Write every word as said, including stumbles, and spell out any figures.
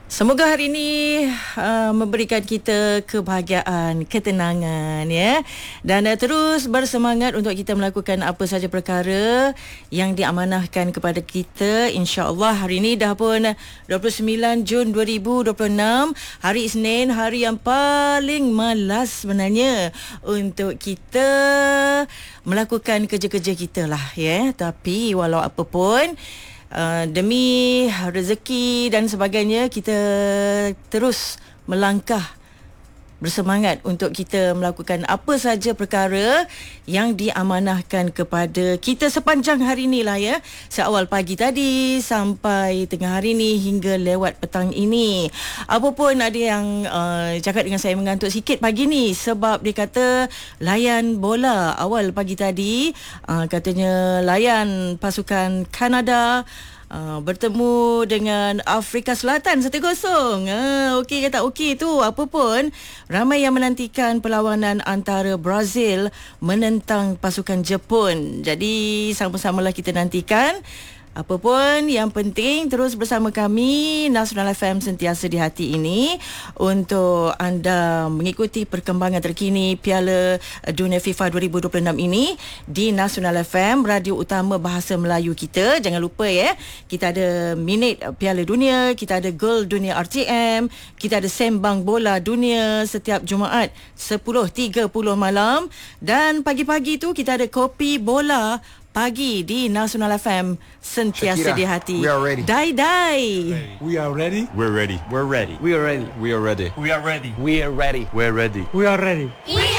Semoga hari ini uh, memberikan kita kebahagiaan, ketenangan ya, dan uh, terus bersemangat untuk kita melakukan apa saja perkara yang diamanahkan kepada kita. InsyaAllah hari ini dah pun dua puluh sembilan Jun dua ribu dua puluh enam, hari Isnin, hari yang paling malas sebenarnya untuk kita melakukan kerja-kerja kita lah ya. Tapi walau apa pun, Uh, demi rezeki dan sebagainya, kita terus melangkah bersemangat untuk kita melakukan apa saja perkara yang diamanahkan kepada kita sepanjang hari ni lah ya. Seawal pagi tadi sampai tengah hari ni hingga lewat petang ini. Apa pun ada yang uh, cakap dengan saya mengantuk sikit pagi ni sebab dia kata layan bola awal pagi tadi. Uh, katanya layan pasukan Kanada Uh, bertemu dengan Afrika Selatan satu kosong. Uh, okey ke tak okey tu, apa pun ramai yang menantikan perlawanan antara Brazil menentang pasukan Jepun. Jadi sama-samalah kita nantikan. Apa pun yang penting, terus bersama kami Nasional F M sentiasa di hati ini untuk anda mengikuti perkembangan terkini Piala Dunia FIFA dua ribu dua puluh enam ini di Nasional F M, radio utama bahasa Melayu kita. Jangan lupa ya, kita ada minit Piala Dunia, kita ada Gol Dunia R T M, kita ada Sembang Bola Dunia setiap Jumaat sepuluh tiga puluh malam, dan pagi-pagi tu kita ada Kopi Bola Pagi di Nasional F M sentiasa Shakira, di hati. we are ready. Dai Dai. We are ready. We're ready. We're ready. We are ready. We are ready. We are ready. We are ready. We're ready. We are ready. We are ready. We